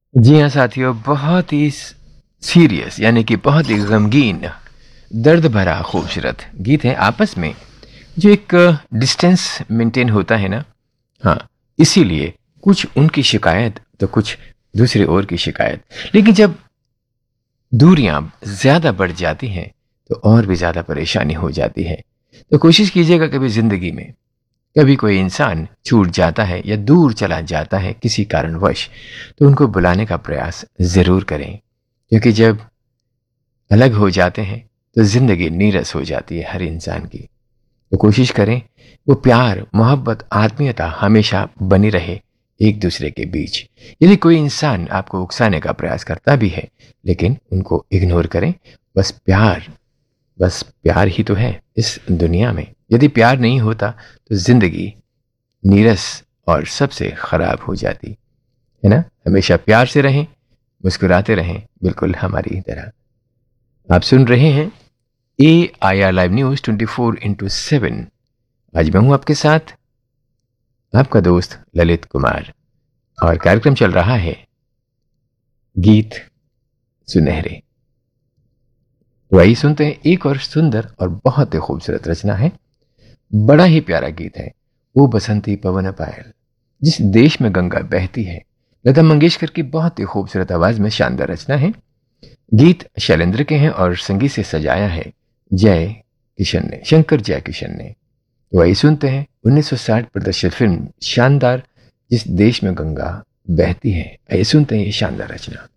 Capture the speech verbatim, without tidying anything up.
जी हाँ साथियों, बहुत ही सीरियस यानी कि बहुत ही गमगीन, दर्द भरा खूबसूरत गीत है आपस में जो एक डिस्टेंस मेंटेन होता है ना। हाँ, इसीलिए कुछ उनकी शिकायत तो कुछ दूसरे और की शिकायत। लेकिन जब दूरियां ज्यादा बढ़ जाती हैं तो और भी ज्यादा परेशानी हो जाती है। तो कोशिश कीजिएगा कभी जिंदगी में कभी कोई इंसान छूट जाता है या दूर चला जाता है किसी कारणवश, तो उनको बुलाने का प्रयास जरूर करें, क्योंकि जब अलग हो जाते हैं तो जिंदगी नीरस हो जाती है हर इंसान की। तो कोशिश करें वो प्यार, मोहब्बत, आत्मीयता हमेशा बनी रहे एक दूसरे के बीच। यदि कोई इंसान आपको उकसाने का प्रयास करता भी है, लेकिन उनको इग्नोर करें। बस प्यार, बस प्यार ही तो है इस दुनिया में। यदि प्यार नहीं होता तो जिंदगी नीरस और सबसे खराब हो जाती है ना। हमेशा प्यार से रहें, मुस्कुराते रहें, बिल्कुल हमारी तरह। आप सुन रहे हैं ए I R live news twenty four into seven. आज मैं हूं आपके साथ, आपका दोस्त ललित कुमार, और कार्यक्रम चल रहा है गीत सुनहरे। तो आइए सुनते हैं एक और सुंदर और बहुत ही खूबसूरत रचना है। बड़ा ही प्यारा गीत है, वो बसंती पवन पायल जिस देश में गंगा बहती है। लता मंगेशकर की बहुत ही खूबसूरत आवाज में शानदार रचना है। गीत शैलेंद्र के हैं और संगीत से सजाया है जय किशन ने, शंकर जय किशन ने। तो आइए सुनते हैं उन्नीस सौ साठ प्रदर्शित फिल्म शानदार जिस देश में गंगा बहती है। आइए सुनते हैं ये शानदार रचना।